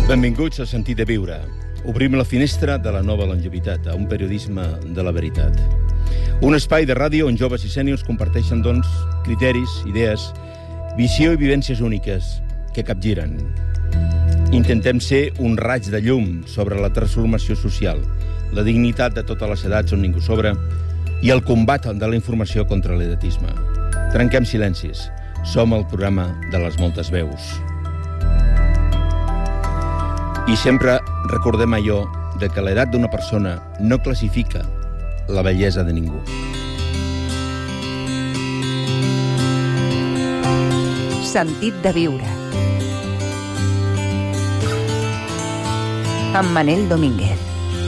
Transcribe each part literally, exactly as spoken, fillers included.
Benvinguts a Sentit de Viure. Obrim la finestra de la nova longevitat, a un periodisme de la veritat. Un espai de ràdio on joves i sèniors comparteixen, doncs, criteris, idees, visió i vivències úniques que capgiren. Intentem ser un raig de llum sobre la transformació social, la dignitat de totes les edats on ningú sobra i el combat de la informació contra l'edatisme. Trenquem silencis. Som el programa de les moltes veus. I sempre recordem allò de que l'edat d'una persona no classifica la bellesa de ningú. Sentit de viure. Amb Manel Domínguez.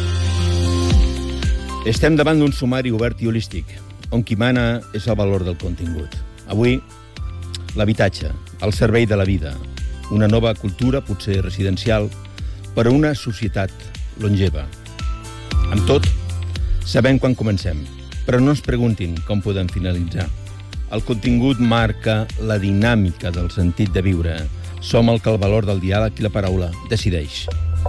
Estem davant d'un sumari obert i holístic, on qui mana és el valor del contingut. Avui, l'habitatge, al servei de la vida, una nova cultura, potser residencial, per a una societat longeva. Amb tot, sabem quan comencem, però no ens preguntin com podem finalitzar. El contingut marca la dinàmica del sentit de viure. Som el que el valor del diàleg i la paraula decideix.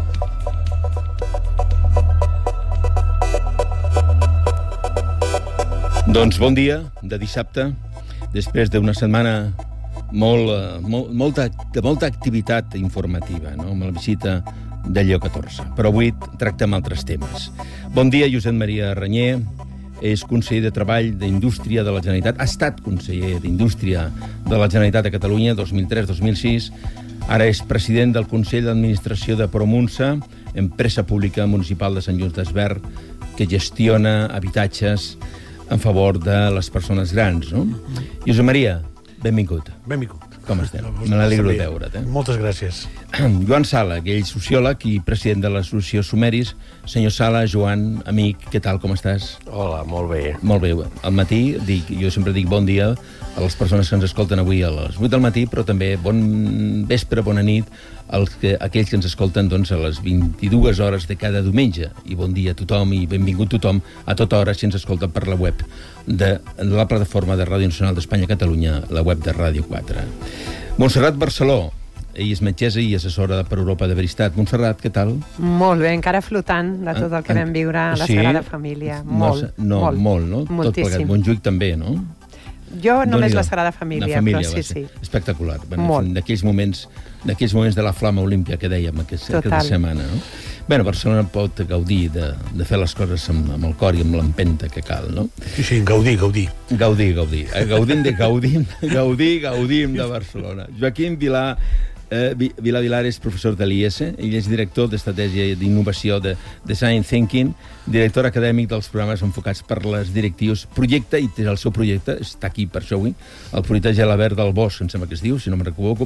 Doncs bon dia de dissabte, després d'una setmana molt, molt, molta, de molta activitat informativa, no? Amb la visita de Lleó catorze. Però avui tractem altres temes. Bon dia, Josep Maria Reñé, és conseller de Treball d'Indústria de la Generalitat, ha estat conseller d'Indústria de la Generalitat de Catalunya dos mil tres dos mil sis, ara és president del Consell d'Administració de Promunsa, empresa pública municipal de Sant Just Desvern, que gestiona habitatges en favor de les persones grans, no? Josep Maria, benvingut. Benvingut. Com estem? Me n'alegro de veure't. Eh? Moltes gràcies. Joan Sala, aquell sociòleg i president de l'associació Sumeris. Senyor Sala, Joan, amic, què tal, com estàs? Hola, molt bé. Molt bé. Al matí, dic, jo sempre dic bon dia a les persones que ens escolten avui a les vuit del matí, però també bon vespre, bona nit als que, aquells que ens escolten doncs, a les vint-i-dues hores de cada diumenge. I bon dia a tothom i benvingut tothom a tota hora si ens escolten per la web de la plataforma de Ràdio Nacional d'Espanya Catalunya, la web de Ràdio quatre. Montserrat Barceló, ell és metgessa i assessora per Europa de Veristat. Montserrat, què tal? Molt bé, encara flotant de tot el que vam viure a la sí? Sagrada Família. Molt, no, molt, molt, no? Moltíssim. Tot plegat. Montjuïc també, no? Jo només la Sagrada Família, la família però sí, sí. Espectacular. Bueno, d'aquells moments, d'aquells moments de la flama olímpia que dèiem aquesta, aquesta setmana, no? Bé, Barcelona pot gaudir de, de fer les coses amb, amb el cor i amb l'empenta que cal, no? Sí, sí, gaudir, gaudir. Gaudir, gaudir. Gaudim de gaudim, gaudir, gaudim de Barcelona. Joaquim Vilà, eh, Vilà Vilar és professor de l'I E S, ell és director d'Estratègia d'Innovació de Design Thinking, director acadèmic dels programes enfocats per les directius projecte, i el seu projecte, està aquí per això avui, el projecte Gelabert del Bosch, em sembla que es diu, si no m'equivoco,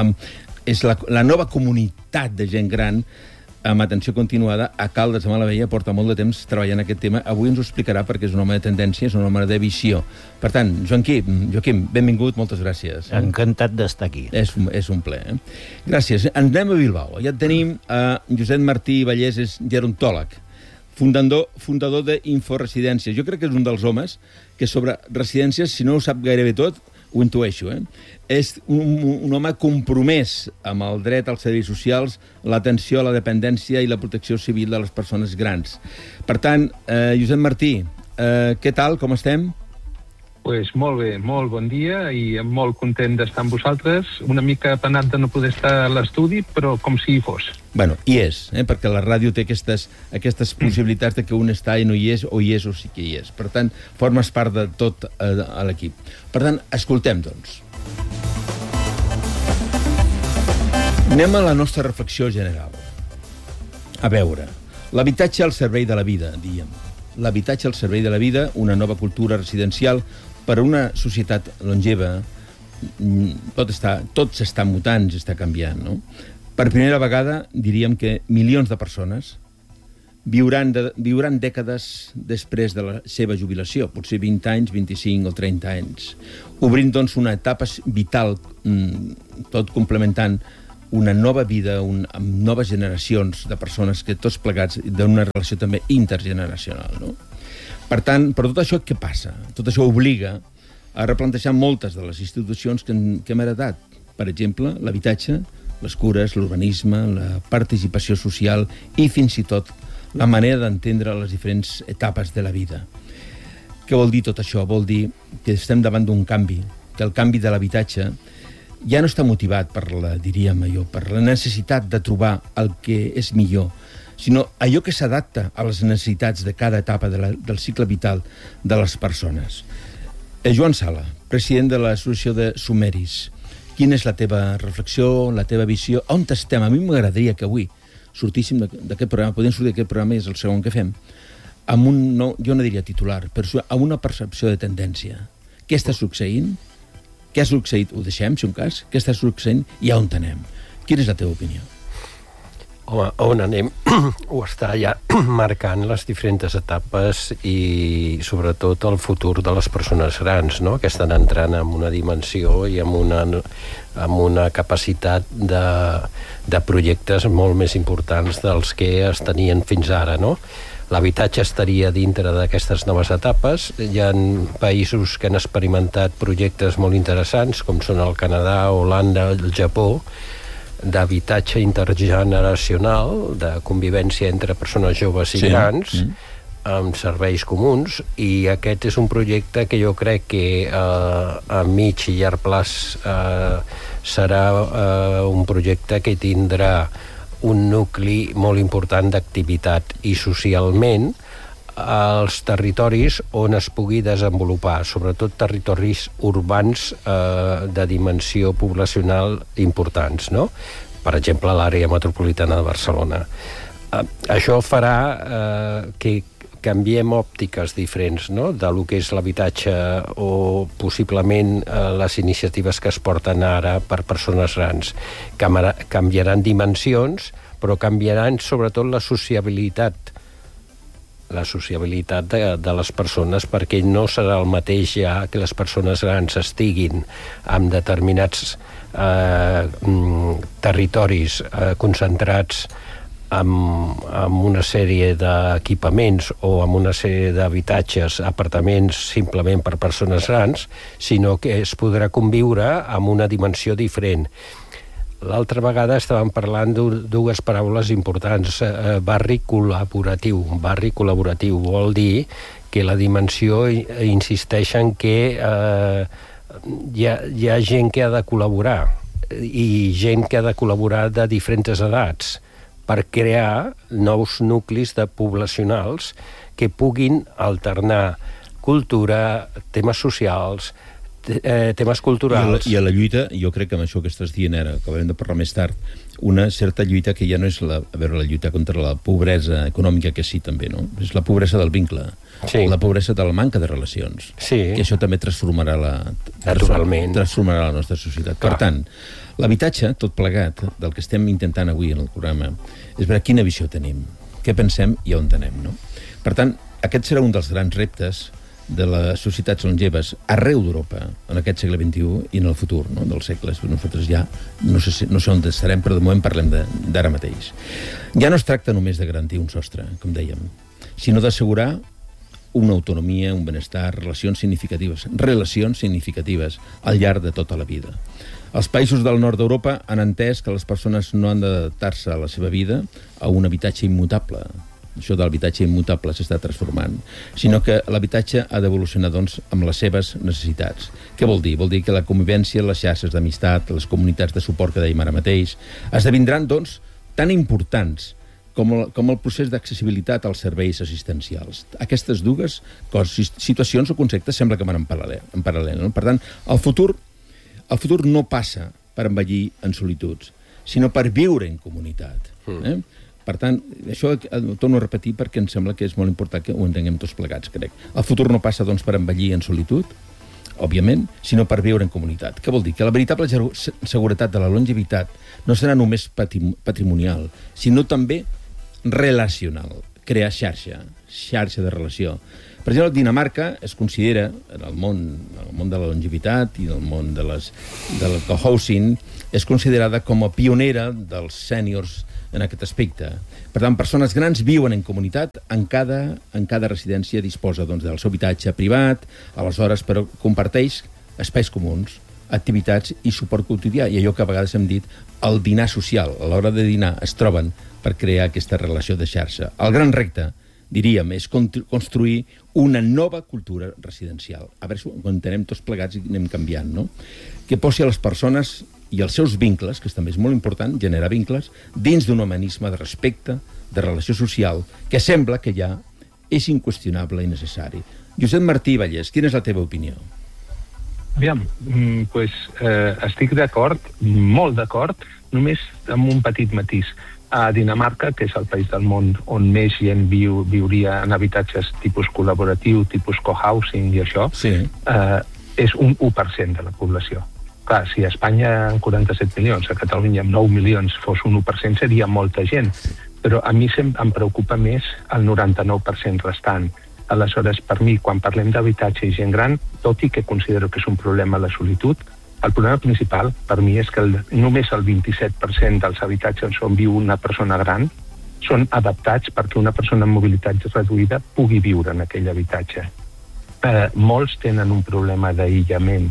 és la, la nova comunitat de gent gran amb atenció continuada a Caldes de Malavella, porta molt de temps treballant aquest tema. Avui ens ho explicarà perquè és un home de tendència, és un home de visió. Per tant, Joaquim, Joaquim, benvingut, moltes gràcies. Encantat d'estar aquí. És un, és un ple, eh? Gràcies. Ens anem a Bilbao. Ja tenim a uh, Josep Martí Vallès, és gerontòleg, fundador, fundador d'Inforesidències. Jo crec que és un dels homes que sobre residències, si no ho sap gairebé tot, ho intueixo, eh? És un, un home compromès amb el dret als serveis socials, l'atenció a la dependència i la protecció civil de les persones grans. Per tant, eh, Josep Martí, eh, què tal, com estem? Pues molt bé, molt bon dia i molt content d'estar amb vosaltres. Una mica penat de no poder estar a l'estudi, però com si hi fos. Bueno, hi és, eh? Perquè la ràdio té aquestes, aquestes possibilitats de que un està i no hi és, o hi és o sí que hi és. Per tant, formes part de tot eh, a l'equip. Per tant, escoltem, doncs. Anem a la nostra reflexió general. A veure, l'habitatge al servei de la vida, diem. L'habitatge al servei de la vida, una nova cultura residencial per a una societat longeva. Tot està, tot s'està mutant, s'està canviant, no? Per primera vegada, diríem que milions de persones viuran, de, viuran dècades després de la seva jubilació, potser vint anys, vint-i-cinc o trenta anys, obrint, doncs, una etapa vital, tot complementant una nova vida, un, amb noves generacions de persones que tots plegats d'una relació també intergeneracional, no? Per tant, per tot això, què passa? Tot això obliga a replantejar moltes de les institucions que, que hem heredat. Per exemple, l'habitatge les cures, l'urbanisme, la participació social i fins i tot la manera d'entendre les diferents etapes de la vida. Què vol dir tot això? Vol dir que estem davant d'un canvi, que el canvi de l'habitatge ja no està motivat per la, diríem allò, per la necessitat de trobar el que és millor, sinó allò que s'adapta a les necessitats de cada etapa de la, del cicle vital de les persones. Eh, Joan Sala, president de l'Associació de Sumeris, quina és la teva reflexió, la teva visió? On estem? A mi m'agradaria que avui sortíssim d'aquest programa, podem sortir d'aquest programa, és el segon que fem, amb un, no, jo no diria titular, però amb una percepció de tendència. Què està succeint? Què ha succeït? Ho deixem, si un cas? Què està succeint i on anem? Quina és la teva opinió? Home, on anem ho està ja marcant les diferents etapes i sobretot el futur de les persones grans, no? Que estan entrant en una dimensió i amb una, amb una capacitat de, de projectes molt més importants dels que es tenien fins ara, no? L'habitatge estaria dintre d'aquestes noves etapes. Hi ha països que han experimentat projectes molt interessants, com són el Canadà, Holanda, el Japó, d'habitatge intergeneracional, de convivència entre persones joves i sí. grans, mm. amb serveis comuns, i aquest és un projecte que jo crec que eh, a mig i llarg plaç eh, serà eh, un projecte que tindrà un nucli molt important d'activitat i socialment als territoris on es pugui desenvolupar, sobretot territoris urbans eh, de dimensió poblacional importants, no? Per exemple, l'àrea metropolitana de Barcelona. Eh, això farà eh, que canviem òptiques diferents, no? De lo que és l'habitatge o possiblement eh, les iniciatives que es porten ara per persones grans. Canviaran dimensions, però canviaran sobretot la sociabilitat la sociabilitat de, de les persones, perquè no serà el mateix ja que les persones grans estiguin en determinats eh, territoris eh, concentrats amb, amb una sèrie d'equipaments o amb una sèrie d'habitatges, apartaments simplement per persones grans, sinó que es podrà conviure amb una dimensió diferent. L'altra vegada estàvem parlant de dues paraules importants, eh, barri col·laboratiu. Barri col·laboratiu vol dir que la dimensió insisteix en que eh, hi, ha, hi ha gent que ha de col·laborar i gent que ha de col·laborar de diferents edats per crear nous nuclis de poblacionals que puguin alternar cultura, temes socials, Eh, temes culturals. I a, la, I a la lluita, jo crec que amb això que estàs dient ara, que acabem de parlar més tard, una certa lluita que ja no és la, a veure, la lluita contra la pobresa econòmica, que sí també, no? És la pobresa del vincle, sí. La pobresa de la manca de relacions, sí. Que això també transformarà la, naturalment transformarà la nostra societat. Clar. Per tant, l'habitatge, tot plegat, del que estem intentant avui en el programa, és veure quina visió tenim, què pensem i on anem, no? Per tant, aquest serà un dels grans reptes de les societats longeves arreu d'Europa en aquest segle vint-i-u i en el futur, no? Dels segles. Nosaltres ja no sé, si, no sé on estarem, però de moment parlem d'ara mateix. Ja no es tracta només de garantir un sostre, com dèiem, sinó d'assegurar una autonomia, un benestar, relacions significatives, relacions significatives al llarg de tota la vida. Els països del nord d'Europa han entès que les persones no han d'adaptar-se a la seva vida a un habitatge immutable. Això de l'habitatge immutable s'està transformant, sinó que l'habitatge ha d'evolucionar, doncs, amb les seves necessitats. Què vol dir? Vol dir que la convivència, les xarxes d'amistat, les comunitats de suport que dèiem ara mateix, esdevindran, doncs, tan importants com el, com el procés d'accessibilitat als serveis assistencials. Aquestes dues coses, situacions o conceptes sembla que van en paral·lel. En paral·lel, no? Per tant, el futur, el futur no passa per envellir en solituds, sinó per viure en comunitat. Eh? Per tant, això ho torno a repetir perquè em sembla que és molt important que ho entenguem tots plegats, crec. El futur no passa, doncs, per envellir en solitud, òbviament, sinó per viure en comunitat. Què vol dir? Que la veritable seguretat de la longevitat no serà només patrimonial, sinó també relacional. Crear xarxa, xarxa de relació. Per exemple, Dinamarca es considera, en el món, en el món de la longevitat i del món de les, del cohousing, és considerada com a pionera dels sèniors en aquest aspecte. Per tant, persones grans viuen en comunitat, en cada, en cada residència disposa, doncs, del seu habitatge privat, aleshores, però comparteix espais comuns, activitats i suport quotidià. I allò que a vegades hem dit, el dinar social. A l'hora de dinar es troben per crear aquesta relació de xarxa. El gran repte, diríem, és construir una nova cultura residencial. A veure si ho entenem tots plegats i anem canviant, no? Que posi a les persones i els seus vincles, que també és molt important, generar vincles, dins d'un humanisme de respecte, de relació social, que sembla que ja és inqüestionable i necessari. Josep Martí Vallès, quina és la teva opinió? Aviam, pues, eh, estic d'acord, molt d'acord, només amb un petit matís. A Dinamarca, que és el país del món on més gent viu, viuria en habitatges tipus col·laboratiu, tipus cohousing i això, sí. eh, és un u per cent de la població. Clar, si a Espanya en quaranta-set milions, a Catalunya amb nou milions fos un u per cent seria molta gent, però a mi em preocupa més el noranta-nou per cent restant. Aleshores, per mi, quan parlem d'habitatge i gent gran, tot i que considero que és un problema la solitud, el problema principal, per mi, és que el, només el vint-i-set per cent dels habitatges on viu una persona gran són adaptats perquè una persona amb mobilitat reduïda pugui viure en aquell habitatge. Eh, molts tenen un problema d'aïllament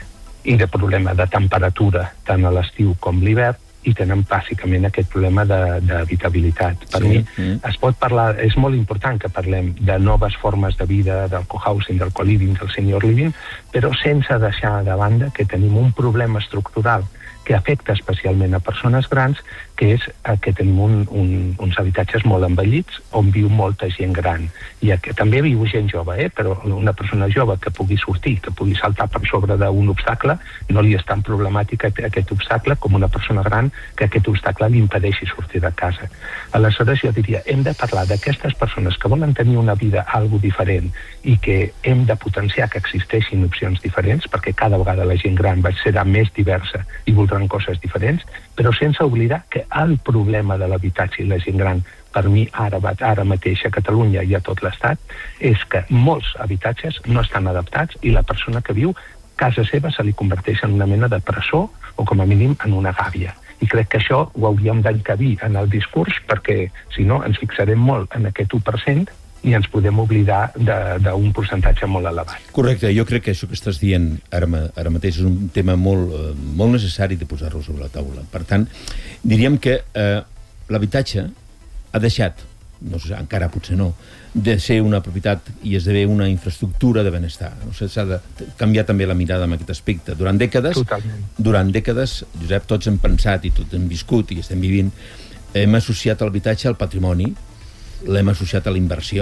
i de problema de temperatura, tant a l'estiu com l'hivern, i tenen bàsicament aquest problema d'habitabilitat. Per sí, mi sí. Es pot parlar, és molt important que parlem de noves formes de vida, del cohousing, del co-living, del senior living, però sense deixar de banda que tenim un problema estructural que afecta especialment a persones grans, que és que tenim un, un, uns habitatges molt envellits on viu molta gent gran. I que també viu gent jove, eh? Però una persona jove que pugui sortir, que pugui saltar per sobre d'un obstacle, no li és tan problemàtic aquest obstacle com una persona gran que aquest obstacle li impedeixi sortir de casa. Aleshores, jo diria, hem de parlar d'aquestes persones que volen tenir una vida algo diferent i que hem de potenciar que existeixin opcions diferents, perquè cada vegada la gent gran serà més diversa i voldrà coses diferents, però sense oblidar que el problema de l'habitatge i la gent gran, per mi ara, ara mateix a Catalunya i a tot l'Estat, és que molts habitatges no estan adaptats i la persona que viu, casa seva se li converteix en una mena de presó o com a mínim en una gàbia. I crec que això ho hauríem d'encabir en el discurs perquè, si no, ens fixarem molt en aquest u per cent i ens podem oblidar d'un percentatge molt elevat. Correcte, jo crec que això que estàs dient ara, ara mateix és un tema molt, molt necessari de posar-lo sobre la taula. Per tant, diríem que eh, l'habitatge ha deixat, no sé, encara potser no, de ser una propietat i esdevé una infraestructura de benestar. No sé, s'ha de canviar també la mirada en aquest aspecte. Durant dècades, Totalment. durant dècades, Josep, tots hem pensat i tots hem viscut i estem vivint, hem associat l'habitatge al patrimoni, l'hem associat a la inversió,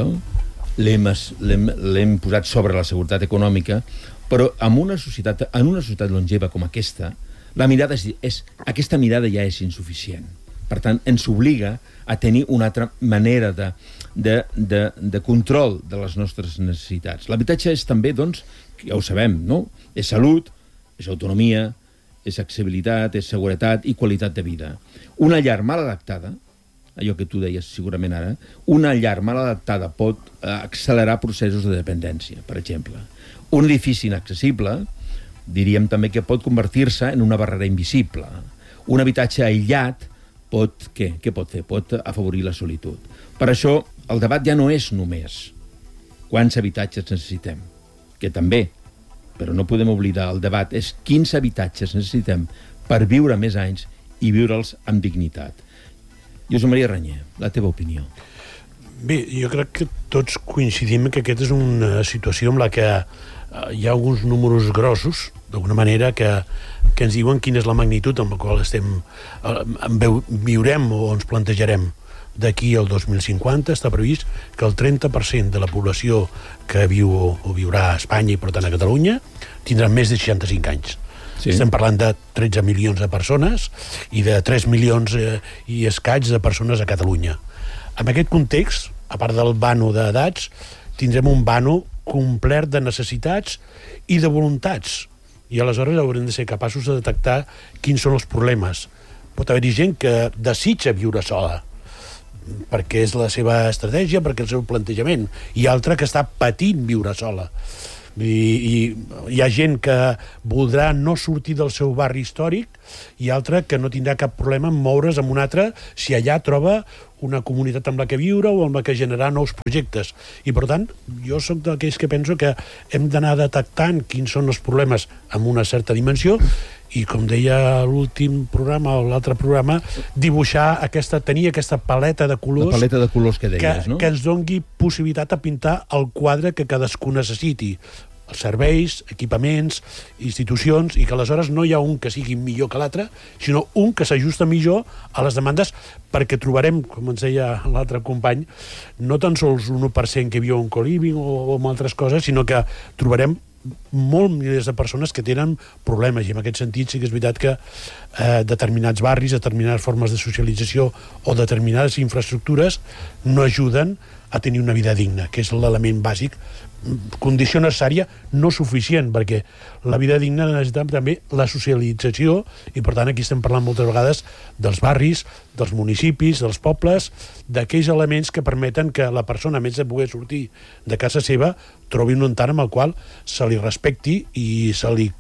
l'hem posat sobre la seguretat econòmica, però en una societat, en una societat longeva com aquesta, la mirada és, és, aquesta mirada ja és insuficient. Per tant, ens obliga a tenir una altra manera de, de, de, de control de les nostres necessitats. L'habitatge és també, doncs, ja ho sabem, no? És salut, és autonomia, és accessibilitat, és seguretat i qualitat de vida. Una llar mal adaptada, allò que tu deies segurament ara, una llar mal adaptada pot accelerar processos de dependència, per exemple. Un edifici inaccessible, diríem també que pot convertir-se en una barrera invisible. Un habitatge aïllat pot, què? Què pot fer? Pot afavorir la solitud. Per això, el debat ja no és només quants habitatges necessitem, que també, però no podem oblidar, el debat és quins habitatges necessitem per viure més anys i viure'ls amb dignitat. Josep Maria Reñé, la teva opinió. Bé, jo crec que tots coincidim que aquesta és una situació en la que hi ha alguns números grossos, d'alguna manera, que, que ens diuen quina és la magnitud amb la qual estem, viurem o ens plantejarem. D'aquí al dos mil cinquanta està previst que el trenta per cent de la població que viu o viurà a Espanya i, per tant, a Catalunya, tindrà més de seixanta-cinc anys. Sí. Estem parlant de tretze milions de persones i de tres milions eh, i escaig de persones a Catalunya. En aquest context, a part del vano d'edats, tindrem un vano complet de necessitats i de voluntats. I aleshores haurem de ser capaços de detectar quins són els problemes. Pot haver-hi gent que desitja viure sola, perquè és la seva estratègia, perquè és el seu plantejament, i altra que està patint viure sola. I, i hi ha gent que voldrà no sortir del seu barri històric i altre que no tindrà cap problema en moure's amb un altre si allà troba una comunitat amb la que viure o amb la que generar nous projectes. I, per tant, jo sóc d'aquells que penso que hem d'anar detectant quins són els problemes amb una certa dimensió i, com deia l'últim programa o l'altre programa, dibuixar aquesta, tenir aquesta paleta de colors, la paleta de colors que deies, que, no? que ens dongui possibilitat a pintar el quadre que cadascú necessiti. Els serveis, equipaments, institucions, i que aleshores no hi ha un que sigui millor que l'altre, sinó un que s'ajusta millor a les demandes, perquè trobarem, com ens deia l'altre company, no tan sols un u per cent que viu en co-living o, o en altres coses, sinó que trobarem molt milers de persones que tenen problemes, i en aquest sentit sí que és veritat que eh, determinats barris, determinades formes de socialització o determinades infraestructures no ajuden a tenir una vida digna, que és l'element bàsic, condició necessària, no suficient, perquè la vida digna necessita també la socialització, i per tant aquí estem parlant moltes vegades dels barris, dels municipis, dels pobles, d'aquells elements que permeten que la persona, a més de poder sortir de casa seva, trobi un entorn amb el qual se li respecti i se li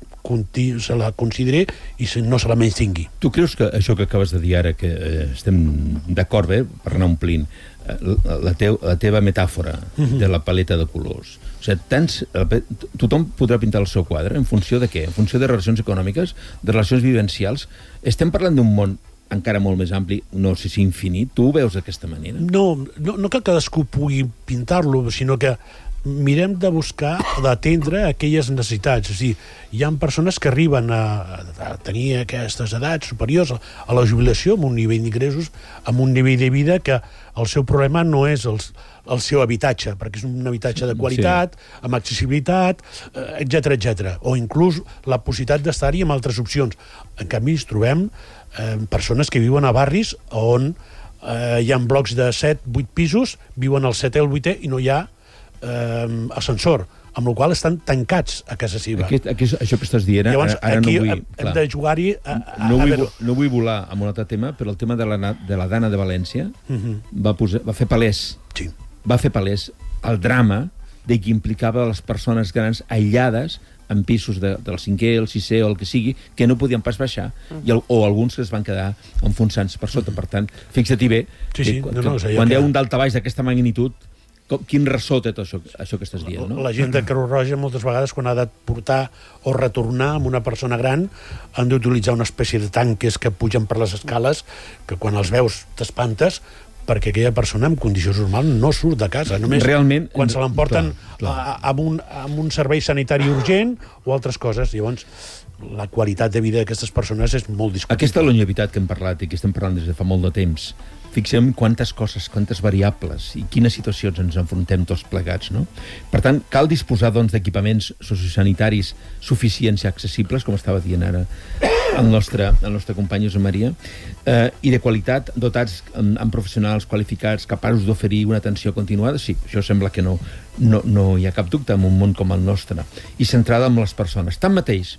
se la consideri i no se la menys tingui. Tu creus que això que acabes de dir ara, que eh, estem d'acord, bé, per anar omplint, eh, la, teu, la teva metàfora mm-hmm. de la paleta de colors, o sigui, tants, tothom podrà pintar el seu quadre en funció de què? En funció de relacions econòmiques, de relacions vivencials? Estem parlant d'un món encara molt més ampli, no sé si infinit. Tu ho veus d'aquesta manera? No, no, no que cadascú pugui pintar-lo, sinó que mirem de buscar, d'atendre aquelles necessitats. O sigui, hi ha persones que arriben a, a tenir aquestes edats superiors a la jubilació amb un nivell d'ingressos, amb un nivell de vida que el seu problema no és el, el seu habitatge, perquè és un habitatge de qualitat, sí, amb accessibilitat, etcètera, etcètera. O inclús la possibilitat d'estar-hi amb altres opcions. En canvi, ens trobem eh, persones que viuen a barris on eh, hi ha blocs de set, vuit pisos, viuen al setè o el vuitè i no hi ha Eh, ascensor, amb la qual estan tancats a casa seva. Aquest, aquest, això que estàs dient, llavors, ara, ara aquí no vull... hem, hem de jugar-hi a, a, no, a vull, no vull volar amb un altre tema, però el tema de la, de la Dana de València uh-huh. va, posar, va fer palès sí. va fer palès el drama de que implicava les persones grans aïllades en pisos de, del cinquè, el sisè o el que sigui, que no podien pas baixar, uh-huh. i el, o alguns que es van quedar enfonsants per sota. Per tant, fixa-t'hi bé, sí, sí. que, no, no, que, quan que... hi ha un daltabaix d'aquesta magnitud, com, quin ressò té tot això, això que estàs dient, no? La gent de Creu Roja moltes vegades, quan ha de portar o retornar amb una persona gran, han d'utilitzar una espècie de tanques que pugen per les escales, que quan els veus t'espantes, perquè aquella persona en condicions normals no surt de casa. Només realment, quan se l'emporten clar, clar. amb, un, amb un servei sanitari urgent o altres coses. Llavors, la qualitat de vida d'aquestes persones és molt discutible. Aquesta longevitat que hem parlat i que estem parlant des de fa molt de temps, fixem quantes coses, quantes variables i quines situacions ens enfrontem tots plegats, no? Per tant, cal disposar, doncs, d'equipaments sociosanitaris suficients i accessibles, com estava dient ara el nostre, el nostre company Josep Maria, eh, i de qualitat, dotats amb, amb professionals qualificats, capaços d'oferir una atenció continuada. Sí, això sembla que no, no, no hi ha cap dubte en un món com el nostre, i centrada en les persones. Tanmateix,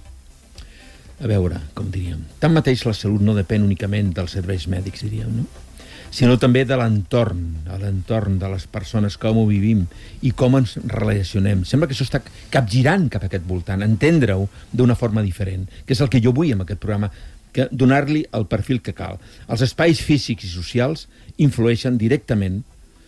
a veure, com diríem, tanmateix la salut no depèn únicament dels serveis mèdics, diríem, no? Sinó també de l'entorn, a l'entorn de les persones, com ho vivim i com ens relacionem. Sembla que això està capgirant cap a aquest voltant, entendre-ho d'una forma diferent, que és el que jo vull amb aquest programa, que donar-li el perfil que cal. Els espais físics i socials influeixen directament,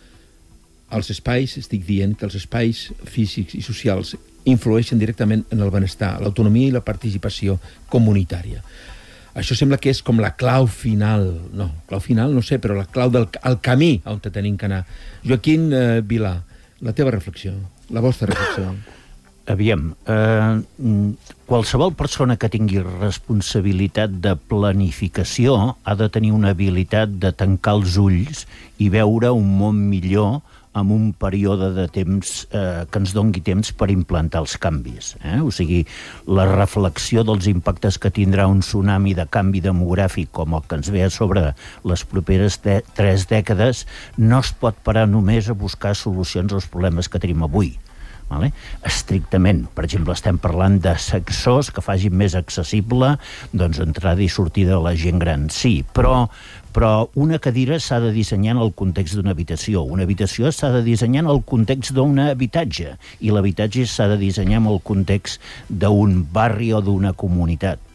els espais, estic dient que els espais físics i socials influeixen directament en el benestar, l'autonomia i la participació comunitària. Això sembla que és com la clau final. No, clau final no sé, però la clau del el camí on tenim que anar. Joaquín eh, Vilà, la teva reflexió, la vostra reflexió. Aviam, eh, qualsevol persona que tingui responsabilitat de planificació ha de tenir una habilitat de tancar els ulls i veure un món millor amb un període de temps eh, que ens dongui temps per implantar els canvis. Eh? O sigui, la reflexió dels impactes que tindrà un tsunami de canvi demogràfic com el que ens ve a sobre les properes de- tres dècades no es pot parar només a buscar solucions als problemes que tenim avui. Vale? Estrictament. Per exemple, estem parlant de sectors que facin més accessible doncs, entrada i sortida de la gent gran. Sí, però però una cadira s'ha de dissenyar en el context d'una habitació. Una habitació s'ha de dissenyar en el context d'un habitatge i l'habitatge s'ha de dissenyar en el context d'un barri o d'una comunitat.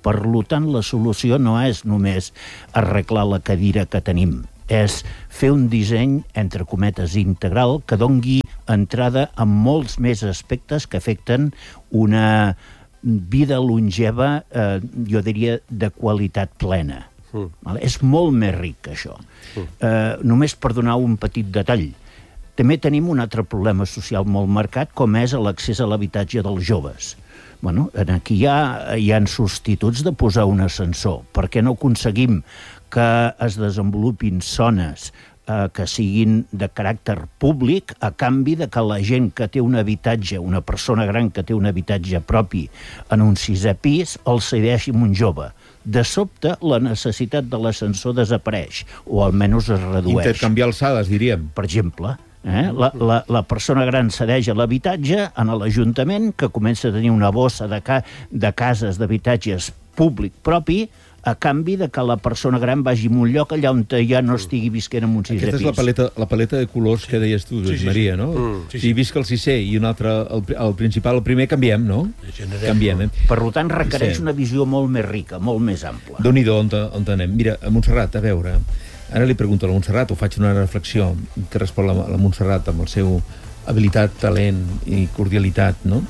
Per tant, la solució no és només arreglar la cadira que tenim, és fer un disseny, entre cometes, integral, que dongui entrada a molts més aspectes que afecten una vida longeva, eh, jo diria, de qualitat plena. Mm. Vale? És molt més ric que això. Mm. Eh, només per donar un petit detall. També tenim un altre problema social molt marcat, com és l'accés a l'habitatge dels joves. Bueno, aquí hi ha, hi ha substituts de posar un ascensor. Per què no aconseguim que es desenvolupin zones eh, que siguin de caràcter públic a canvi de que la gent que té un habitatge, una persona gran que té un habitatge propi en un sisè pis, el cedeixi a un jove. De sobte, la necessitat de l'ascensor desapareix, o almenys es redueix. Intercanviar alçades, diríem. Per exemple, eh? la, la, la persona gran cedeix a l'habitatge en l'Ajuntament, que comença a tenir una bossa de, ca de cases d'habitatges públic propi, a canvi de que la persona gran vagi a un lloc allà on ja no estigui visquent en un sisè pis. Aquesta és la paleta, la paleta de colors que deies tu, sí, sí, Maria, no? Mm, sí, sí. Si visc el sisè i un altre, el, el principal, el primer, canviem, no? Canviem, eh? Per tant, requereix sí. una visió molt més rica, molt més ampla. Déu-n'hi-do, on, on anem? Mira, a Montserrat, a veure, ara li pregunto a la Montserrat, o faig una reflexió que respon la, la Montserrat amb el seu habilitat, talent i cordialitat, no?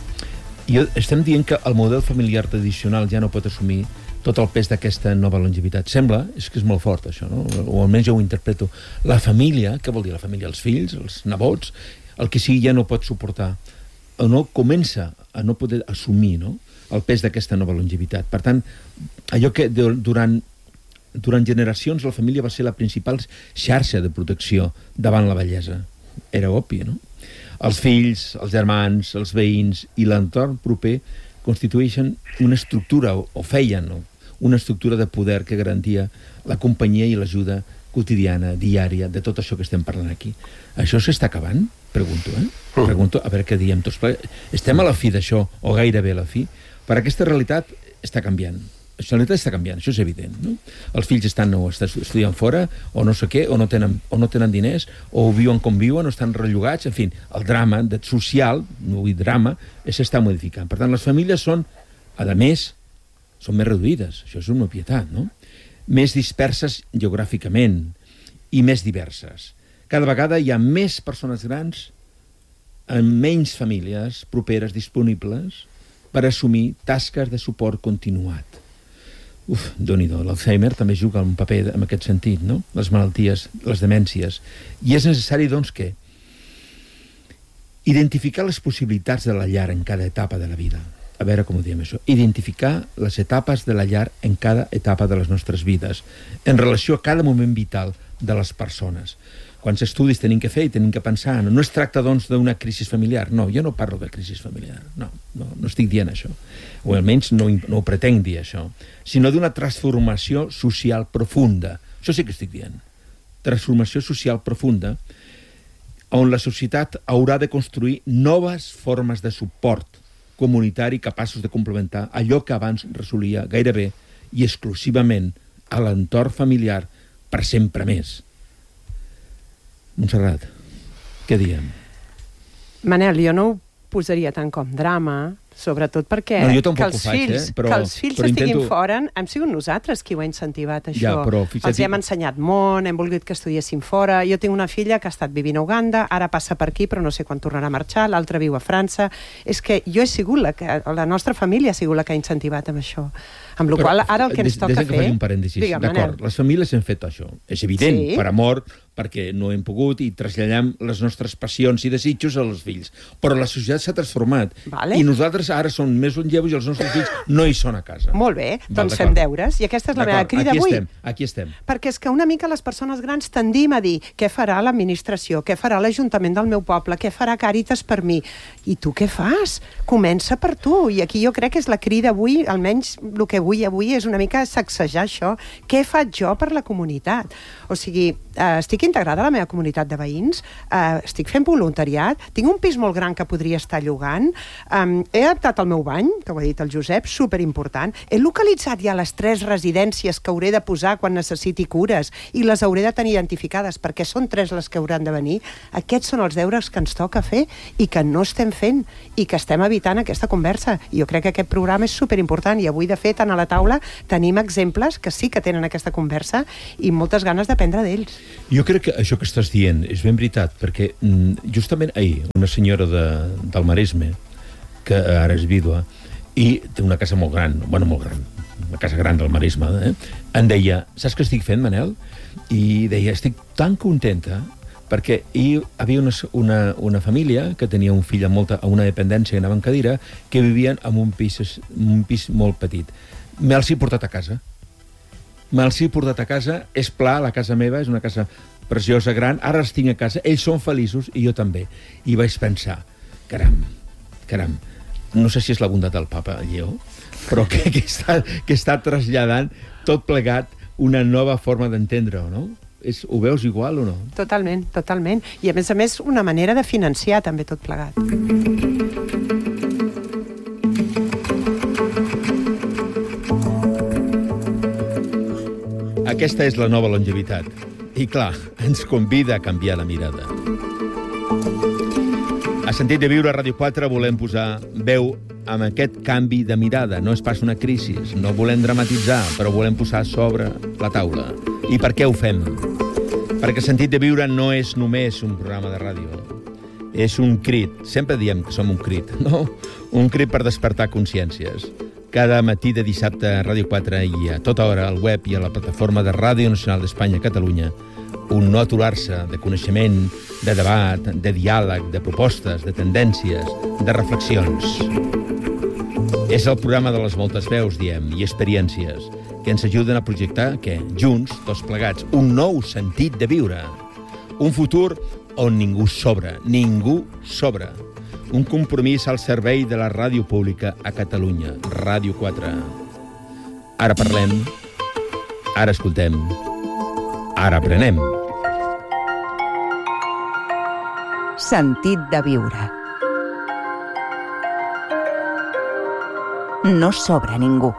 I estem dient que el model familiar tradicional ja no pot assumir tot el pes d'aquesta nova longevitat. Sembla, és que és molt fort això, no? O almenys jo ho interpreto. La família, què vol dir la família? Els fills, els nebots, el que sigui ja no pot suportar, o no comença a no poder assumir, no?, el pes d'aquesta nova longevitat. Per tant, allò que durant, durant generacions la família va ser la principal xarxa de protecció davant la vellesa. Era obvi, no? Els fills, els germans, els veïns i l'entorn proper constitueixen una estructura, o feien, no?, una estructura de poder que garantia la companyia i l'ajuda quotidiana, diària, de tot això que estem parlant aquí. Això s'està acabant? Pregunto, eh? Pregunto, a veure què diem tots. Estem a la fi d'això, o gairebé a la fi? Per aquesta realitat està canviant. La realitat està canviant, això és evident, no? Els fills estan, o estan estudiant fora, o no sé què, o no tenen, o no tenen diners, o viuen com viuen, o estan rellogats, en fi, el drama social, no vull dir drama, s'està modificant. Per tant, les famílies són, a més, són més reduïdes, això és una obvietat, no? Més disperses geogràficament i més diverses. Cada vegada hi ha més persones grans amb menys famílies properes disponibles per assumir tasques de suport continuat. Uf, Déu-n'hi-do, l'Alzheimer també juga un paper en aquest sentit, no? Les malalties, les demències. I és necessari, doncs, què? Identificar les possibilitats de la llar en cada etapa de la vida. A veure com ho diem, això. Identificar les etapes de la llar en cada etapa de les nostres vides, en relació a cada moment vital de les persones. Quants estudis tenim que fer i tenim que pensar. No es tracta, doncs, d'una crisi familiar. No, jo no parlo de crisi familiar. No, no, no estic dient això. O almenys no, no ho pretenc dir, això. Sinó d'una transformació social profunda. Això sí que estic dient. Transformació social profunda on la societat haurà de construir noves formes de suport comunitari capaços de complementar allò que abans resolia gairebé i exclusivament a l'entorn familiar per sempre més. Montserrat, què diem? Manel, jo no ho posaria tant com drama, sobretot perquè no, jo que els faig, fills, eh? però, que els fills però estiguin intento... fora, hem sigut nosaltres qui ho ha incentivat, això. Ja, però, fixa't... Els hem ensenyat món, hem volgut que estudiessin fora. Jo tinc una filla que ha estat vivint a Uganda, ara passa per aquí, però no sé quan tornarà a marxar, l'altra viu a França. És que jo he sigut la que... La nostra família ha sigut la que ha incentivat amb això. Amb la qual ara el que ens toca fer... fer... un parèntesis. D'acord, les famílies hem fet això. És evident, sí. Per amor, perquè no hem pogut i traslladem les nostres passions i desitjos als fills. Però la societat s'ha transformat. Vale. I nosaltres ara som més longevos i els nostres fills no hi són a casa. Molt bé, doncs fem deures. I aquesta és la meva crida avui. Estem, aquí estem. Perquè és que una mica les persones grans tendim a dir què farà l'administració, què farà l'Ajuntament del meu poble, què farà Càritas per mi. I tu què fas? Comença per tu. I aquí jo crec que és la crida avui, almenys el que vull avui és una mica sacsejar això. Què faig jo per la comunitat? O sigui, eh, estic estic integrada a la meva comunitat de veïns, eh, estic fent voluntariat, tinc un pis molt gran que podria estar llogant, um, he adaptat el meu bany, que ho ha dit el Josep, superimportant, he localitzat ja les tres residències que hauré de posar quan necessiti cures i les hauré de tenir identificades perquè són tres les que hauran de venir. Aquests són els deures que ens toca fer i que no estem fent i que estem evitant aquesta conversa. I jo crec que aquest programa és superimportant i avui, de fet, a la taula tenim exemples que sí que tenen aquesta conversa i moltes ganes d'aprendre d'ells. Jo crec que això que estàs dient és ben veritat, perquè justament ahir una senyora de, del Maresme, que ara és vídua, i té una casa molt gran, bueno, molt gran, una casa gran del Maresme, eh? Em deia, saps què estic fent, Manel? I deia, estic tan contenta perquè hi havia una, una, una família que tenia un fill amb molta, a una dependència, que anava en cadira, que vivien en un pis, un pis molt petit. Me'ls he portat a casa. Me'ls he portat a casa, és pla, la casa meva, és una casa preciosa, gran, ara els tinc a casa, ells són feliços i jo també. I vaig pensar, caram, caram, no sé si és la bondat del papa Lleó, però que, que, està, que està traslladant tot plegat una nova forma d'entendre-ho, no? És, ho veus igual o no? Totalment, totalment. I a més a més una manera de financiar també tot plegat. Aquesta és la nova longevitat. I clar, ens convida a canviar la mirada. A Sentit de Viure a Ràdio quatre volem posar veu amb aquest canvi de mirada. No és pas una crisi, no volem dramatitzar, però volem posar sobre la taula. I per què ho fem? Perquè Sentit de Viure no és només un programa de ràdio. És un crit. Sempre diem que som un crit, no? Un crit per despertar consciències. Cada matí de dissabte a Ràdio quatre i a tota hora al web i a la plataforma de Ràdio Nacional d'Espanya a Catalunya, un no aturar-se de coneixement, de debat, de diàleg, de propostes, de tendències, de reflexions. És el programa de les moltes veus, diem, i experiències, que ens ajuden a projectar, què? Junts, tots plegats, un nou sentit de viure. Un futur on ningú sobra, ningú sobra. Un compromís al servei de la ràdio pública a Catalunya, Ràdio quatre. Ara parlem, ara escoltem, ara aprenem. Sentit de viure. No sobra ningú.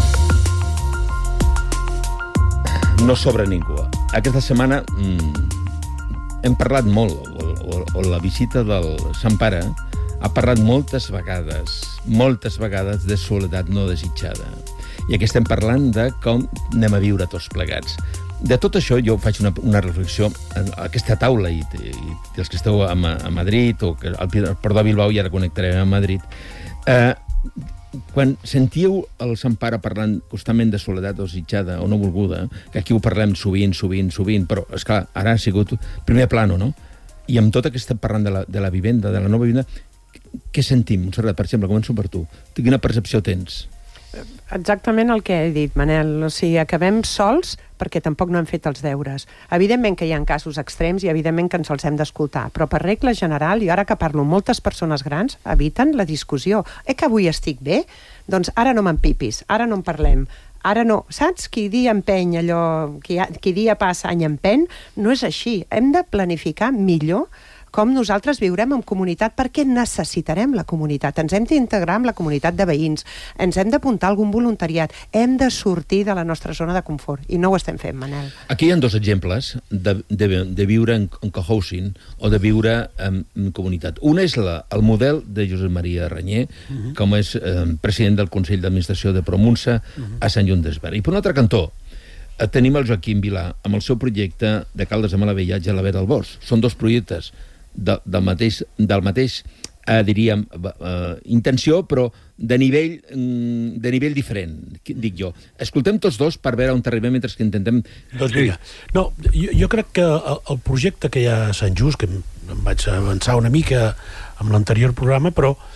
No sobra ningú. Aquesta setmana mmm, hem parlat molt, o, o, o la visita del Sant Pare ha parlat moltes vegades, moltes vegades de soledat no desitjada. I aquí estem parlant de com anem a viure tots plegats. De tot això jo faig una, una reflexió a aquesta taula, i, i, i els que esteu a, a Madrid, o que al Port de Bilbao, i ara connectarem a Madrid, eh, quan sentíeu el Sant Pare parlant constantment de soledat desitjada o no volguda, que aquí ho parlem sovint, sovint, sovint, però, esclar, ara ha sigut primer plano, no? I amb tot el que estem parlant de la, de la vivenda, de la nova vivenda, què sentim, Montserrat? Per exemple, començo per tu. Quina percepció tens? Exactament el que he dit, Manel. O sigui, acabem sols perquè tampoc no hem fet els deures. Evidentment que hi ha casos extrems i evidentment que ens els hem d'escoltar, però per regla general, i ara que parlo amb moltes persones grans, eviten la discussió. Eh que avui estic bé? Doncs ara no m'empipis, ara no en parlem. Ara no, saps? Qui dia empeny allò, qui, qui dia passa any empeny, no és així. Hem de planificar millor com nosaltres viurem en comunitat, perquè necessitarem la comunitat. Ens hem d'integrar amb la comunitat de veïns, ens hem d'apuntar a algun voluntariat, hem de sortir de la nostra zona de confort, i no ho estem fent, Manel. Aquí hi ha dos exemples de, de, de viure en, en cohousing o de viure en, en comunitat. Un és la, el model de Josep Maria Ranyer, uh-huh. com és eh, president del Consell d'Administració de Promunsa uh-huh. a Sant Lluc d'Esbarra. I per un altre cantó, eh, tenim el Joaquim Vilà amb el seu projecte de Caldes de Malavella a la Vera del Bosc. Són dos projectes De, del mateix, del mateix eh, diríem, eh, intenció, però de nivell, de nivell diferent, dic jo. Escoltem tots dos per veure on arribem mentre que intentem... Doncs mira, no, jo, jo crec que el, el projecte que hi ha a Sant Just, que em vaig avançar una mica amb l'anterior programa, però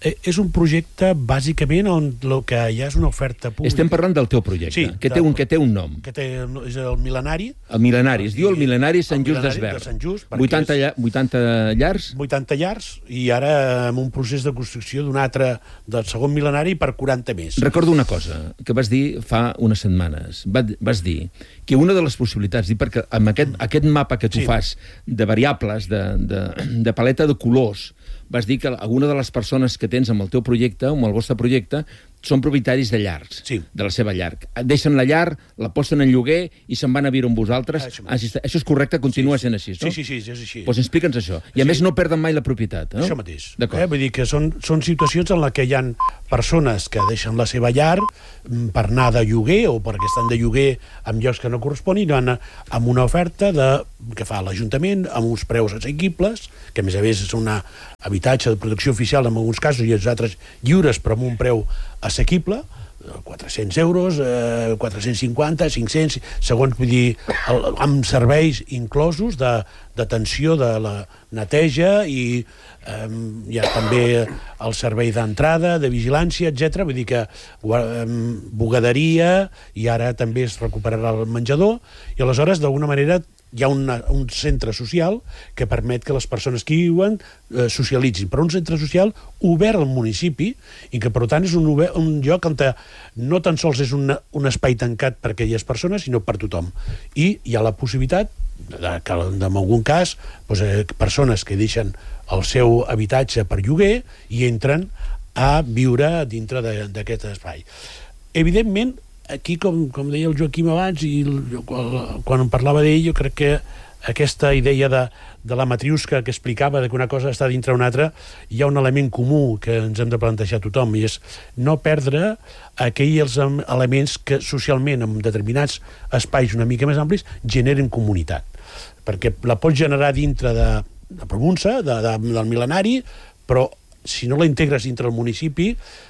és un projecte, bàsicament, on el que hi ha és una oferta pública. Estem parlant del teu projecte, sí, que, té un, que té un nom. Que té, és el Mil·lenari. El Mil·lenari, es diu el Mil·lenari Sant Just d'Esvern. De Sant Just, vuitanta, és... vuitanta llars? vuitanta llars, i ara en un procés de construcció d'un altre, del segon mil·lenari, per quaranta més. Recordo una cosa que vas dir fa unes setmanes. Vas dir que una de les possibilitats, dir, perquè amb aquest, aquest mapa que tu sí. fas de variables, de, de, de paleta de colors, vas dir que alguna de les persones que tens amb el teu projecte, amb el vostre projecte, són propietaris de llars, sí. de la seva llar. Deixen la llar, la posen en lloguer i se'n van a viure amb vosaltres. Ah, això, això és correcte? Continua sí, sent així, no? Sí, sí, sí, és així. Doncs pues explica'ns això. I a sí. més no perden mai la propietat, no? Això mateix. Eh? Vull dir que són, són situacions en les que hi ha persones que deixen la seva llar per anar de lloguer o perquè estan de lloguer en llocs que no corresponin, van amb una oferta de, que fa l'Ajuntament amb uns preus assequibles, que a més a més és un habitatge de protecció oficial en alguns casos i els altres lliures però amb un preu assequible, quatre-cents euros, eh, quatre-cents cinquanta, cinc-cents, segons, vull dir, el, amb serveis inclosos de d'atenció de la neteja i eh, hi ha també el servei d'entrada, de vigilància, etcètera. Vull dir que eh, bugaderia, i ara també es recuperarà el menjador, i aleshores, d'alguna manera, hi ha una, un centre social que permet que les persones que hi viuen eh, socialitzin, però un centre social obert al municipi i que, per tant, és un, obert, un lloc on no tan sols és un, un espai tancat per aquelles persones, sinó per tothom. I hi ha la possibilitat que, en algun cas, doncs, eh, persones que deixen el seu habitatge per lloguer i entren a viure dintre d'aquest espai. Evidentment, aquí, com, com deia el Joaquim abans, i el, quan em parlava d'ell, jo crec que aquesta idea de, de la matriusca que explicava de que una cosa està dintre una altra, hi ha un element comú que ens hem de plantejar tothom, i és no perdre aquells elements que socialment, en determinats espais una mica més amplis, generen comunitat. Perquè la pots generar dintre de, de Provença, de, de, del Mil·lenari, però si no la integres dintre del municipi,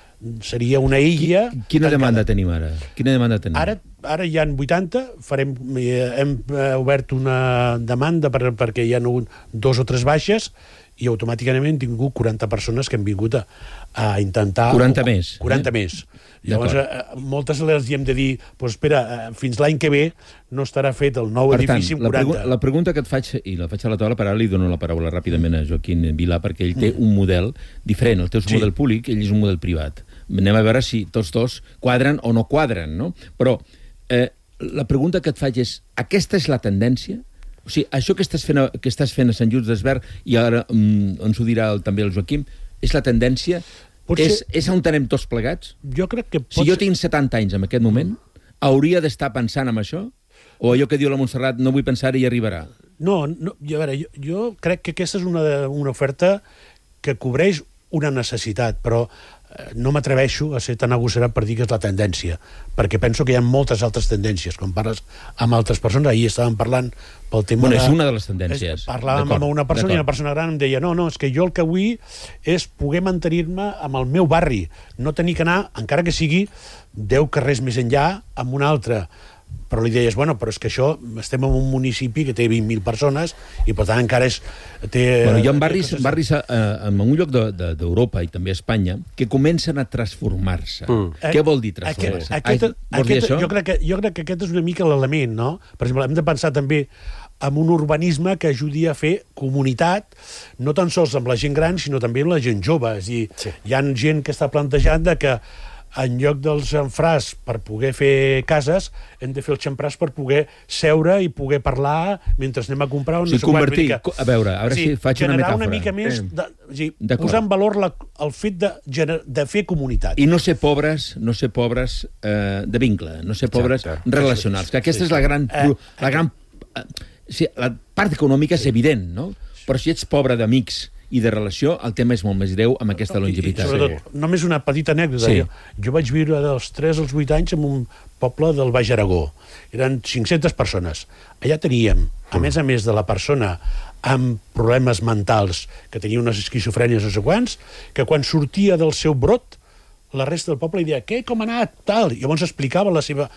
seria una illa... Quina demanda tenim ara? Quina demanda tenim? Ara, ara hi ha vuitanta, farem, hem obert una demanda per, perquè hi ha hagut dos o tres baixes i automàticament hem tingut quaranta persones que han vingut a, a intentar... quaranta més. quaranta eh? més. Llavors, moltes les hi hem de dir, pues espera, fins l'any que ve no estarà fet el nou per edifici tant, amb quaranta. La, la pregunta que et faig, i la faig a la taula, per ara li dono la paraula ràpidament a Joaquim Vilà, perquè ell té un model diferent. El teu és un sí. model públic, ell és un model privat. Anem a veure si tots dos quadren o no quadren, no? Però eh, la pregunta que et faig és, aquesta és la tendència? O sigui, això que estàs fent a, que estàs fent a Sant Just d'Esvern, i ara mm, ens ho dirà el, també el Joaquim, és la tendència? Potser... És, és on anem tots plegats? Jo crec que pot si jo tinc setanta anys en aquest moment, hauria d'estar pensant en això? O allò que diu la Montserrat, no vull pensar-hi i arribarà? No, no a veure, jo, jo crec que aquesta és una, una oferta que cobreix una necessitat, però no m'atreveixo a ser tan agosserat per dir que és la tendència, perquè penso que hi ha moltes altres tendències. Quan parles amb altres persones, ahir estàvem parlant pel tema bueno, de... és una de les tendències. Parlàvem amb una persona i una persona gran em deia no, no, és que jo el que vull és poder mantenir-me amb el meu barri, no tenir que anar, encara que sigui deu carrers més enllà, amb un altre. Però li deies, bueno, però és que això, estem en un municipi que té vint mil persones i per tant encara és... Té, bueno, hi ha barris, barris eh, en un lloc d'Europa de, de, i també a Espanya que comencen a transformar-se. Mm. Què vol dir transformar-se? Aquest, Ai, aquest, dir jo, crec que, jo crec que aquest és una mica l'element, no? Per exemple, hem de pensar també en un urbanisme que ajudi a fer comunitat, no tan sols amb la gent gran, sinó també amb la gent jove. És a dir, sí. Hi ha gent que està plantejant de que en lloc dels xamfràs per poder fer cases, hem de fer els xamfràs per poder seure i poder parlar mentre anem a comprar... O sigui, no convertir... Que... A veure, a veure sí, si faig una metàfora. Generar una mica més... De, o sigui, posar en valor la, el fet de, de fer comunitat. I no ser pobres, no ser pobres eh, de vincle, no ser pobres Exacte. relacionals. Que aquesta sí. és la gran... Eh, la, gran eh, sí, la part econòmica és evident, no? Però si ets pobre d'amics i de relació, el tema és molt més greu amb aquesta longevitat. I, sobretot, sí. només una petita anècdota. Sí. Jo, jo vaig viure dels tres als vuit anys en un poble del Baix Aragó. Eren cinc-centes persones. Allà teníem, a més a més de la persona amb problemes mentals, que tenia unes esquizofrènies no sé quants, que quan sortia del seu brot, la resta del poble li deia, què, com ha anat, tal? I llavors explicava la seva...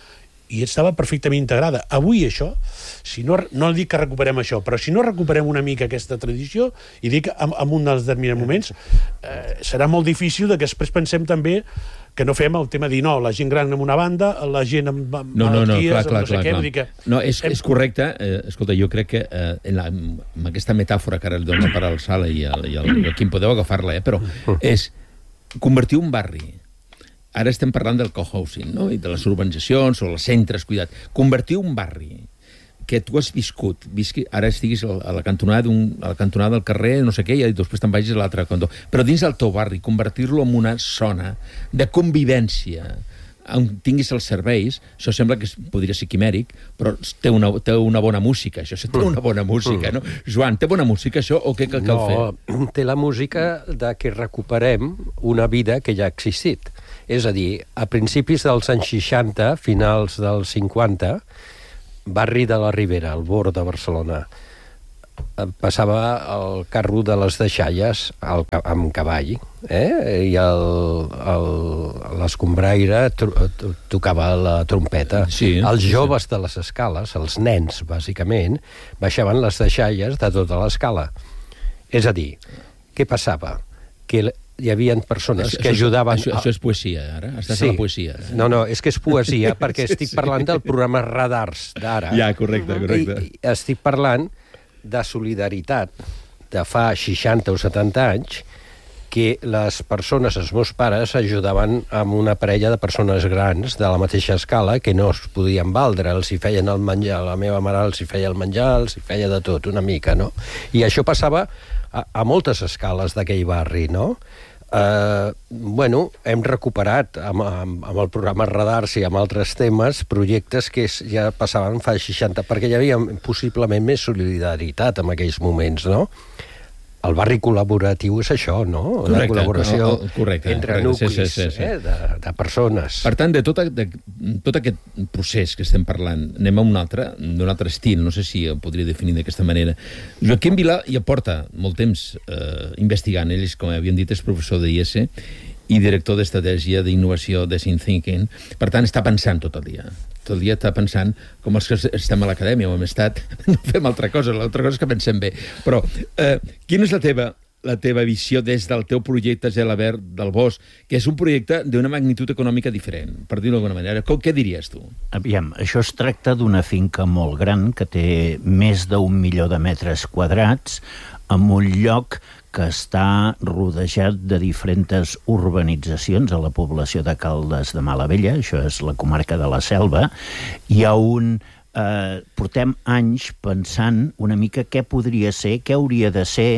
i estava perfectament integrada. Avui això, si no, no dic que recuperem això, però si no recuperem una mica aquesta tradició, i dic en, en un dels determinats moments, eh, serà molt difícil de que després pensem també que no fem el tema de dir, no, la gent gran en una banda, la gent amb malalties, no, no, no, clar, clar, no sé clar, què, clar. vull dir que... No, és, hem... és correcte. Eh, escolta, jo crec que eh, en, la, en aquesta metàfora que ara li dona per al Sala i el, i el Joaquim podeu agafar-la, eh, però és convertir un barri. Ara estem parlant del cohousing, no?, i de les urbanitzacions o els centres, cuidat. Convertir un barri que tu has viscut, visqui, ara estiguis a la cantonada, d'un, a la cantonada del carrer, no sé què, i després te'n vagis a l'altre cantó. Però dins del teu barri, convertir-lo en una zona de convivència, on tinguis els serveis, això sembla que podria ser quimèric, però té una, té una bona música, això té una bona música, no? Joan, té bona música, això, o què cal no, fer? No, té la música de que recuperem una vida que ja ha existit. És a dir, a principis dels anys seixanta, finals dels cinquanta, barri de la Ribera, al Bord de Barcelona, passava el carro de les deixalles al, amb cavall, eh? I l'escombraire tocava la trompeta. Sí, els sí, joves sí. de les escales, els nens, bàsicament, baixaven les deixalles de tota l'escala. És a dir, què passava? Que hi havia persones això, que ajudaven... Això, això és poesia, ara? Estàs sí. a la poesia. Ara. No, no, és que és poesia, perquè estic parlant del programa Radars d'ara. Ja, correcte, correcte. I, I estic parlant de solidaritat de fa seixanta o setanta anys, que les persones, els meus pares, ajudaven amb una parella de persones grans de la mateixa escala que no es podien valdre, els hi feien el menjar, la meva mare els hi feia el menjar, els hi feia de tot, una mica, no? I això passava a, a moltes escales d'aquell barri, no? Uh, bueno, hem recuperat amb, amb, amb el programa Radars i amb altres temes projectes que ja passaven fa seixanta, perquè hi havia possiblement més solidaritat en aquells moments, no? El barri col·laboratiu és això, no? Correcte, la col·laboració el, el, correcte, entre correcte, nuclis, sí, sí, sí. Eh, de, de persones. Per tant, de tot, de, tot aquest procés que estem parlant, anem a un altre, d'un altre estil, no sé si ho podria definir d'aquesta manera. Joaquim Vilà ja porta molt temps eh, investigant, ell, com havíem dit, és professor d'I E S i director d'estratègia d'innovació de Think Thinking. Per tant, està pensant tot el dia. Tot el dia està pensant, com els que estem a l'acadèmia o hem estat, no fem altra cosa, l'altra cosa és que pensem bé. Però, eh, quina és la teva, la teva visió des del teu projecte Gelabert del Bosc, que és un projecte d'una magnitud econòmica diferent, per dir-ho d'alguna manera? Com, què diries tu? Aviam, això es tracta d'una finca molt gran, que té més d'un milió de metres quadrats, en un lloc que està rodejat de diferents urbanitzacions a la població de Caldes de Malavella, això és la comarca de la Selva. Hi ha un... Eh, portem anys pensant una mica què podria ser, què hauria de ser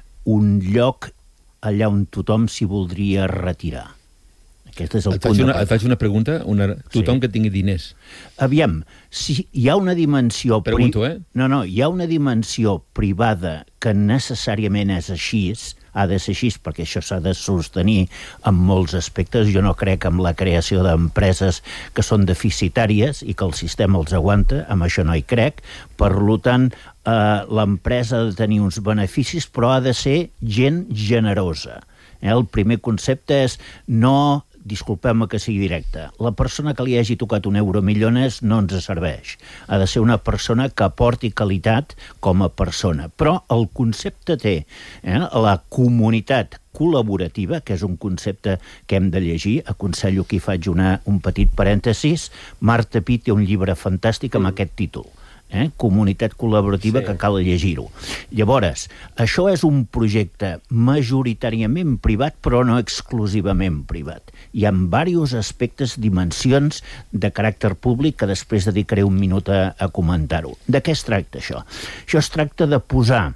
un lloc allà on tothom s'hi voldria retirar. Aquest és el et, punt faig de una, et faig una pregunta. Una, tothom sí. que tingui diners. Aviam, si hi ha una dimensió... Pregunto, eh? No, no, hi ha una dimensió privada que necessàriament és així, ha de ser així perquè això s'ha de sostenir en molts aspectes. Jo no crec en la creació d'empreses que són deficitàries i que el sistema els aguanta, amb això no hi crec. Per tant, eh, l'empresa ha de tenir uns beneficis, però ha de ser gent generosa. Eh? El primer concepte és no... disculpeu-me que sigui directe, la persona que li hagi tocat un euro millones no ens serveix. Ha de ser una persona que aporti qualitat com a persona. Però el concepte té eh, la comunitat col·laborativa, que és un concepte que hem de llegir. Aconsello que hi faig una, un petit parèntesis. Marta Pi té un llibre fantàstic amb mm. aquest títol. Eh? Comunitat col·laborativa, sí. Que cal llegir-ho. Llavors, això és un projecte majoritàriament privat, però no exclusivament privat. Hi ha diversos aspectes, dimensions de caràcter públic que després dedicaré un minut a, a comentar-ho. De què es tracta això? Això es tracta de posar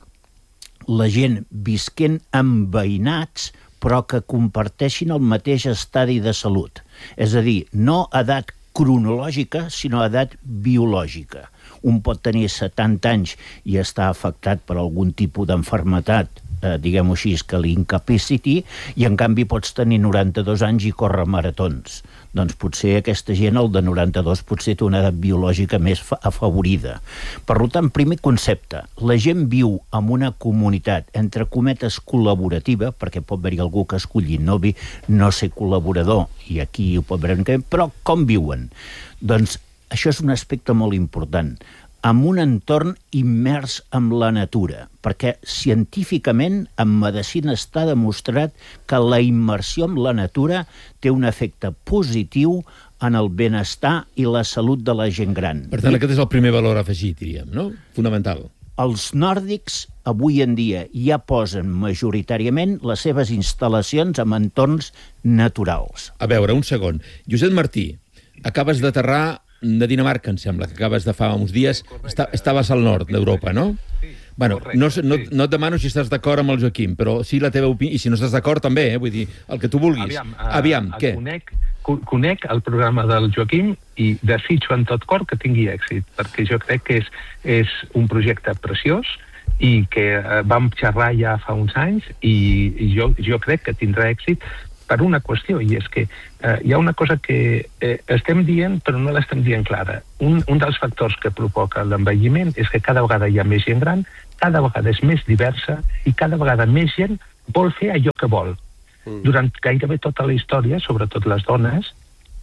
la gent visquent en veïnats, però que comparteixin el mateix estadi de salut. És a dir, no edat cronològica, sinó edat biològica. Un pot tenir setanta anys i estar afectat per algun tipus d'enfermetat, eh, diguem-ho així, que l'incapaciti, i en canvi pots tenir noranta-dos anys i córrer maratons. Doncs potser aquesta gent, el de noranta-dos, potser té una edat biològica més afavorida. Per tant, primer concepte, la gent viu en una comunitat, entre cometes, col·laborativa, perquè pot haver-hi algú que escolli no, no ser col·laborador, i aquí ho pot veure, però com viuen? Doncs això és un aspecte molt important, amb un entorn immers amb la natura, perquè científicament en medicina està demostrat que la immersió en la natura té un efecte positiu en el benestar i la salut de la gent gran. Per tant, aquest és el primer valor afegit, diríem, no? Fonamental. Els nòrdics avui en dia ja posen majoritàriament les seves instal·lacions en entorns naturals. A veure, un segon. Josep Martí, acabes d'aterrar de Dinamarca, em sembla, que acabes de fa uns dies. Està, estaves al nord d'Europa, no? Sí, bueno, correcte, no, no, sí. no et demano si estàs d'acord amb el Joaquim, però sí la teva opinió, i si no estàs d'acord també, eh? Vull dir, el que tu vulguis. Aviam, uh, Aviam què? Conec, conec el programa del Joaquim i desitjo en tot cor que tingui èxit, perquè jo crec que és, és un projecte preciós i que uh, vam xerrar ja fa uns anys i, i jo, jo crec que tindrà èxit per una qüestió, i és que eh, hi ha una cosa que eh, estem dient però no l'estem dient clara. Un, un dels factors que provoca l'envelliment és que cada vegada hi ha més gent gran, cada vegada és més diversa i cada vegada més gent vol fer allò que vol. Mm. Durant gairebé tota la història, sobretot les dones,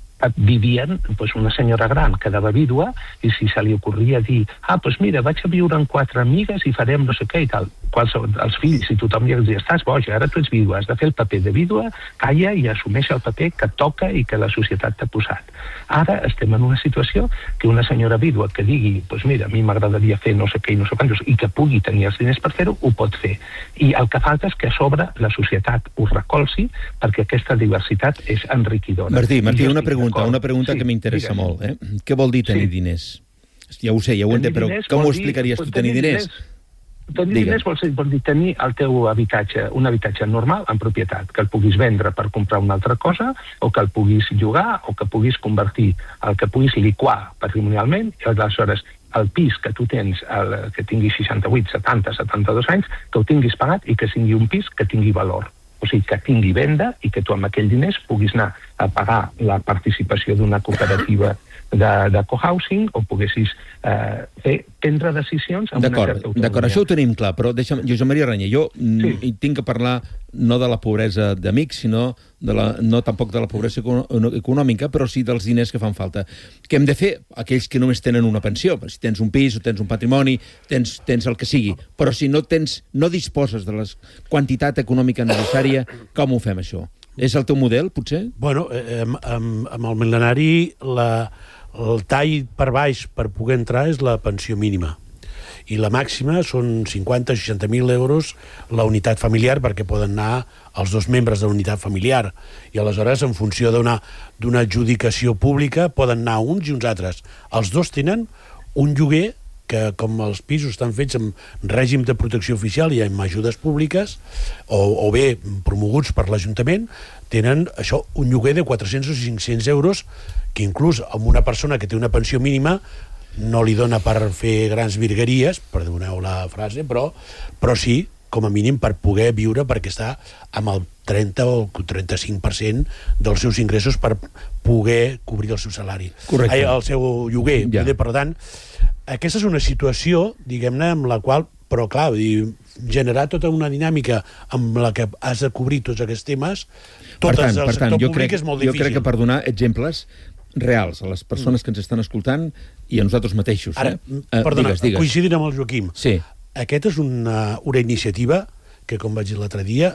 vivien, doncs una senyora gran quedava vídua i si se li ocorria dir ah, doncs mira, vaig a viure amb quatre amigues i farem no sé què i tal. Qualsevol, els fills i tothom ja els diu, estàs boja, ara tu ets vídua, has de fer el paper de vídua, calla i assumeix el paper que toca i que la societat t'ha posat. Ara estem en una situació que una senyora vídua que digui, doncs mira, a mi m'agradaria fer no sé què i no sé quantos, i que pugui tenir els diners per fer-ho, ho pot fer. I el que falta és que a sobre la societat ho recolzi perquè aquesta diversitat és enriquidora. Martí, Martí, una pregunta, una pregunta sí, que m'interessa digue'm. molt. Eh? Què vol dir tenir sí. diners? Ja ho sé, ja ho entenc, però com ho explicaries tu, tenir diners? Tenir diners vol, ser, vol dir tenir el teu habitatge, un habitatge normal en propietat, que el puguis vendre per comprar una altra cosa, o que el puguis llogar, o que puguis convertir, el que puguis liquar patrimonialment, i aleshores el pis que tu tens, el, que tingui seixanta-vuit, setanta, setanta-dos anys, que ho tinguis pagat i que sigui un pis que tingui valor. O sigui, que tingui venda i que tu amb aquell diners puguis anar a pagar la participació d'una cooperativa de, de cohousing o poguessis eh, fer, prendre decisions amb una certa autonomia. D'acord, això ho tenim clar, però deixa'm, Josep Maria Reñé, jo sí. mm, tinc que parlar no de la pobresa d'amics, sinó de la, no tampoc de la pobresa econòmica, però sí dels diners que fan falta. Què hem de fer? Aquells que només tenen una pensió, si tens un pis o tens un patrimoni, tens, tens el que sigui, però si no tens, no disposes de la quantitat econòmica necessària, com ho fem això? És el teu model, potser? Bueno, eh, amb, amb, amb el mil·lenari la, el tall per baix per poder entrar és la pensió mínima. I la màxima són cinquanta o seixanta mil euros la unitat familiar, perquè poden anar els dos membres de la unitat familiar. I aleshores, en funció d'una d'una adjudicació pública, poden anar uns i uns altres. Els dos tenen un lloguer que, com els pisos estan fets amb règim de protecció oficial i amb ajudes públiques, o, o bé promoguts per l'Ajuntament, tenen això, un lloguer de quatre-cents o cinc-cents euros, que inclús amb una persona que té una pensió mínima no li dona per fer grans virgueries, perdoneu la frase, però, però sí, com a mínim, per poder viure, perquè està amb el trenta o trenta-cinc per cent dels seus ingressos per poder cobrir el seu salari. Correcte. Ai, el seu lloguer. Ja. Per tant, aquesta és una situació, diguem-ne, amb la qual, però clar, dir, generar tota una dinàmica amb la que has de cobrir tots aquests temes, per totes tant, el per tant, sector jo públic crec, és molt jo difícil. crec que per donar exemples reals a les persones que ens estan escoltant i a nosaltres mateixos. Ara, eh? perdona, digues, digues. coincidint amb el Joaquim, Sí. aquesta és una, una iniciativa que, com vaig dir l'altre dia,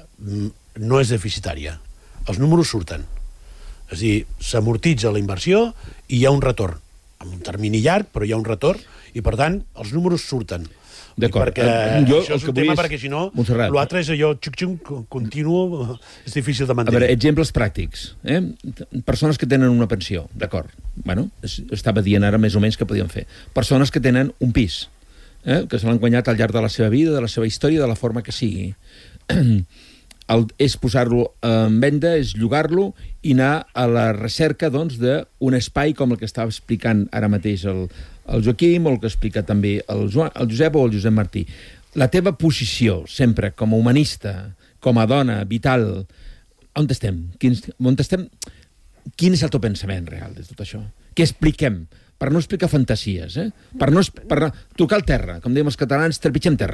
no és deficitària. Els números surten. És a dir, s'amortitza la inversió i hi ha un retorn. Amb un termini llarg, però hi ha un retorn, i per tant, els números surten. D'acord. Perquè Jo, això és el que un tema, vull és- perquè si no, Montserrat. l'altre és allò xuc-xuc, continu, és difícil de A mantenir. veure, exemples pràctics. Eh? Persones que tenen una pensió, d'acord. Bueno, es- estava dient ara més o menys que podien fer. Persones que tenen un pis, eh? que se l'han guanyat al llarg de la seva vida, de la seva història, de la forma que sigui. El, és posar-lo en venda, és llogar-lo i anar a la recerca doncs, d'un espai com el que estava explicant ara mateix el, el Joaquim, o el que explica també el, Joan, el Josep o el Josep Martí. La teva posició, sempre, com a humanista, com a dona, vital, on estem? Quins, on estem? Quin és el teu pensament real de tot això? Què expliquem? Per no explicar fantasies, eh? Per no per tocar el terra, com dèiem els catalans, trepitgem terra.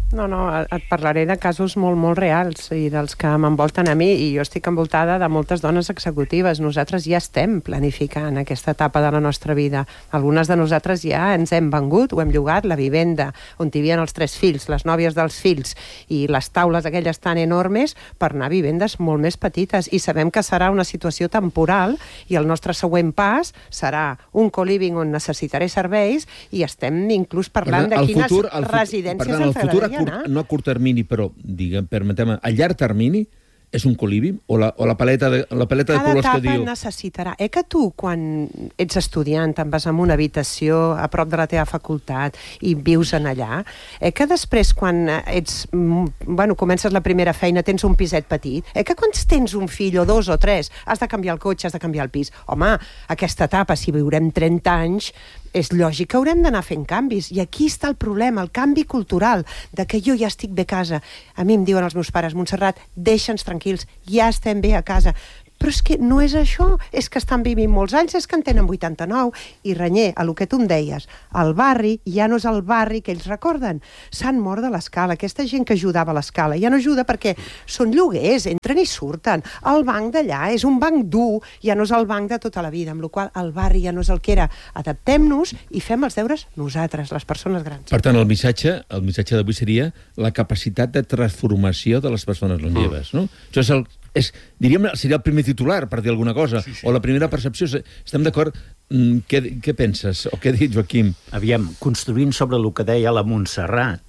No, no, et parlaré de casos molt, molt reals i dels que m'envolten a mi, i jo estic envoltada de moltes dones executives. Nosaltres ja estem planificant aquesta etapa de la nostra vida. Algunes de nosaltres ja ens hem vengut o hem llogat la vivenda on hi havia els tres fills, les nòvies dels fills i les taules aquelles tan enormes per anar a vivendes molt més petites, i sabem que serà una situació temporal i el nostre següent pas serà un co-living on necessitaré serveis, i estem inclús parlant de quines futur, el residències futur, ens agradaria. Curt, no a curt termini, però, diguem, permetem, a llarg termini, és un colívim? O la, o la paleta de, la paleta de colors que diu... Cada etapa necessitarà. Eh que tu, quan ets estudiant, te'n vas a una habitació a prop de la teva facultat i vius en allà, eh que després, quan ets... Bueno, comences la primera feina, tens un piset petit, eh que quan tens un fill o dos o tres, has de canviar el cotxe, has de canviar el pis. Home, aquesta etapa, si viurem trenta anys, és lògic que haurem d'anar fent canvis. I aquí està el problema, el canvi cultural, de que jo ja estic bé a casa. A mi em diuen els meus pares, Montserrat, deixa'ns tranquils, ja estem bé a casa. Però és que no és això, és que estan vivint molts anys, és que en tenen vuitanta-nou, i renyer, a lo que tu em deies, el barri ja no és el barri que ells recorden. S'han mort de l'escala, aquesta gent que ajudava a l'escala ja no ajuda perquè són lloguers, entren i surten. El banc d'allà és un banc dur, ja no és el banc de tota la vida, amb la qual el barri ja no és el que era. Adaptem-nos i fem els deures nosaltres, les persones grans. Per tant, el missatge, el missatge d'avui seria la capacitat de transformació de les persones longeves, no? Això és el És, diríem, seria el primer titular, per dir alguna cosa, sí, sí. o la primera percepció. Estem d'acord? Què, què penses? O què ha dit Joaquim? Aviam, construint sobre el que deia la Montserrat,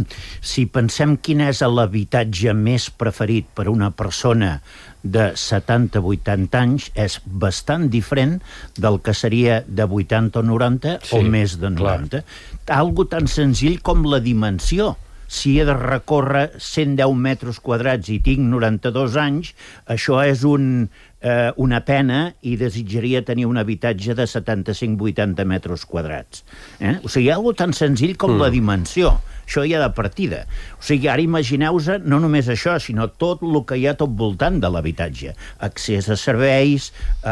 si pensem quin és l'habitatge més preferit per una persona de setanta a vuitanta anys, és bastant diferent del que seria de vuitanta o noranta, sí, o més de noranta. Clar. Algo tan senzill com la dimensió. Si he de recórrer cent deu metres quadrats i tinc noranta-dos anys, això és un, eh, una pena, i desitjaria tenir un habitatge de setanta-cinc a vuitanta metres quadrats. Eh? O sigui, hi ha alguna tan senzill com mm. la dimensió. Això ja de partida. O sigui, ara imagineu-vos no només això, sinó tot el que hi ha tot voltant de l'habitatge. Accés a serveis,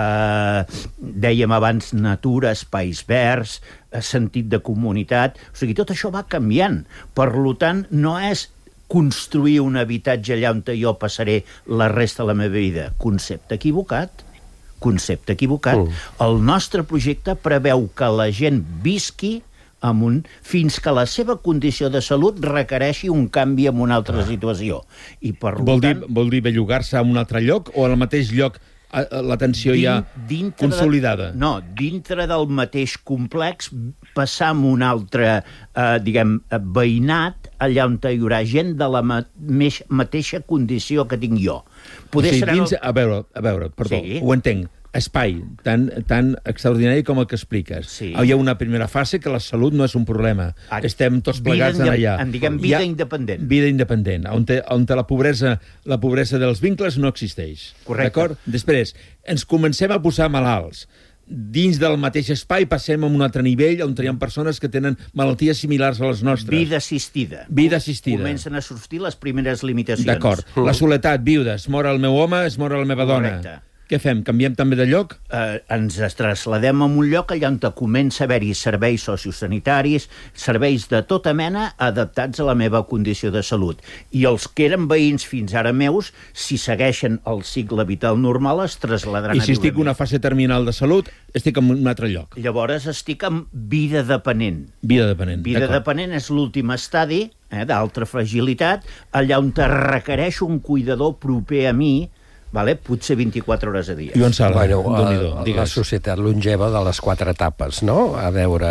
eh, dèiem abans natura, espais verds, sentit de comunitat. O sigui, tot això va canviant. Per tant, no és construir un habitatge allà on jo passaré la resta de la meva vida. Concepte equivocat. Concepte equivocat. Mm. El nostre projecte preveu que la gent visqui amb un, fins que la seva condició de salut requereixi un canvi en una altra ah. situació. I per vol, tant, dir, vol dir bellugar-se a un altre lloc o al mateix lloc l'atenció ja consolidada? De, no, dintre del mateix complex, passar a un altre, eh, diguem, veïnat, allà on hi haurà gent de la ma mateixa condició que tinc jo. Poder o sigui, dins, el... a veure, a veure, perdó, sí. ho entenc. Espai tan, tan extraordinari com el que expliques. Sí. Hi ha una primera fase que la salut no és un problema. Ah, estem tots plegats allà. En diguem vida independent. Vida independent, on, te, on te la, pobresa, la pobresa dels vincles no existeix. Correcte. Després, ens comencem a posar malalts. Dins del mateix espai passem a un altre nivell on hi ha persones que tenen malalties similars a les nostres. Vida assistida. Vida assistida. Comencen a sortir les primeres limitacions. D'acord. Mm. La soledat, viuda. Es mor el meu home, es mor la meva dona. Correcte. Què fem? Canviem també de lloc? Eh, ens trasladem a un lloc allà on comença a haver-hi serveis sociosanitaris, serveis de tota mena adaptats a la meva condició de salut. I els que eren veïns fins ara meus, si segueixen el cicle vital normal, es trasladaran I si estic en una fase terminal de salut, estic en un altre lloc. Llavors estic en vida dependent. Vida dependent, Vida dependent és l'últim estadi, eh, d'altra fragilitat, allà on te requereix un cuidador proper a mi, vale? Potser vint-i-quatre hores a dia. Joan Sala, bueno, a, la societat longeva de les quatre etapes, no? A veure,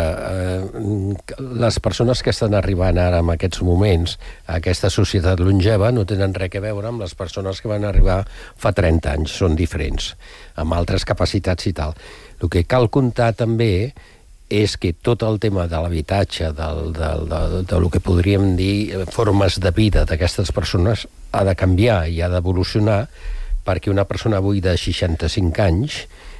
eh, les persones que estan arribant ara en aquests moments a aquesta societat longeva no tenen res a veure amb les persones que van arribar fa trenta anys, són diferents, amb altres capacitats i tal. El que cal comptar també és que tot el tema de l'habitatge, del, del, del, del que podríem dir formes de vida d'aquestes persones, ha de canviar i ha d'evolucionar, perquè una persona avui de seixanta-cinc anys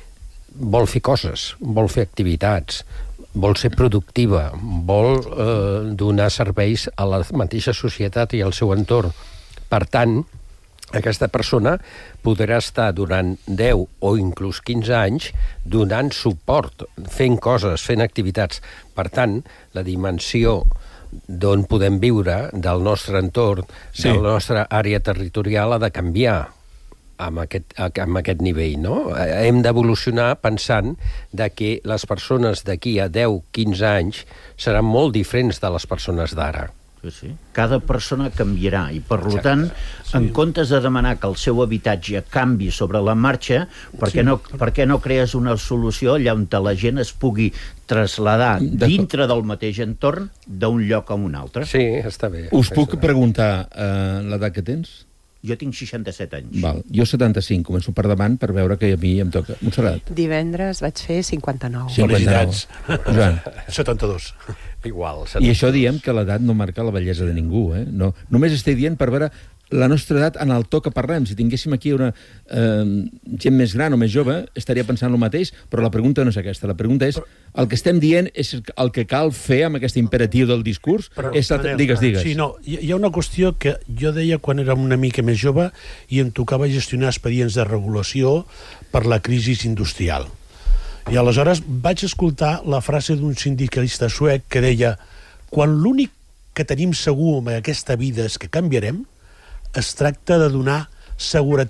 vol fer coses, vol fer activitats, vol ser productiva, vol eh, donar serveis a la mateixa societat i al seu entorn. Per tant, aquesta persona podrà estar durant deu o inclús quinze anys donant suport, fent coses, fent activitats. Per tant, la dimensió d'on podem viure, del nostre entorn, sí. de la nostra àrea territorial, ha de canviar amb aquest, amb aquest nivell, no? Hem d'evolucionar pensant de que les persones d'aquí a deu quinze anys seran molt diferents de les persones d'ara. Sí, sí. Cada persona canviarà i, per tant, sí. en comptes de demanar que el seu habitatge canvi sobre la marxa, per què, sí. no, per què no crees una solució allà on la gent es pugui traslladar dintre del mateix entorn d'un lloc a un altre? Sí, està bé. Us puc preguntar uh, l'edat que tens? Jo tinc seixanta-set anys. Val. Jo setanta-cinc, començo per davant per veure que a mi em toca. Montserrat? Divendres vaig fer cinquanta-nou. Felicitats. Joan? setanta-dos. Igual. I això diem que l'edat no marca la bellesa de ningú, eh? No, només estic dient per veure la nostra edat en el to que parlem. Si tinguéssim aquí una eh, gent més gran o més jove, estaria pensant el mateix, però la pregunta no és aquesta. La pregunta és, el que estem dient és el que cal fer amb aquest imperatiu del discurs? Però, és la... Digues, digues. Sí, no, hi ha una qüestió que jo deia quan era una mica més jove i em tocava gestionar expedients de regulació per la crisi industrial. I aleshores vaig escoltar la frase d'un sindicalista suec que deia: quan l'únic que tenim segur en aquesta vida és que canviarem, es tracta de donar seguretat